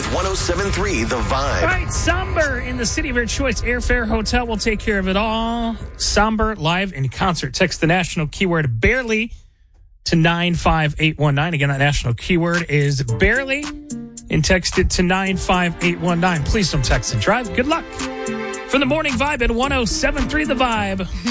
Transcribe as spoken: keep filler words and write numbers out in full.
one oh seven point three The Vibe. All right, Somber in the city of your choice. Airfare Hotel will take care of it all. Somber live in concert. Text the national keyword barely to nine five eight one nine. Again, that national keyword is barely, and text it to nine five eight one nine. Please don't text and drive. Good luck. From the Morning Vibe at one oh seven point three The Vibe.